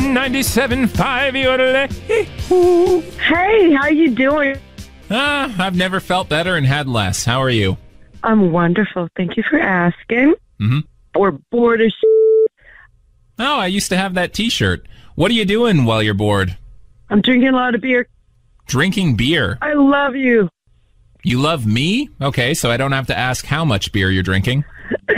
97.5 Yodel. Hey, how you doing? I've never felt better and had less. How are you? I'm wonderful. Thank you for asking. Mm-hmm. Or bored as Oh, I used to have that T-shirt. What are you doing while you're bored? I'm drinking a lot of beer. Drinking beer. I love you. You love me? Okay, so I don't have to ask how much beer you're drinking.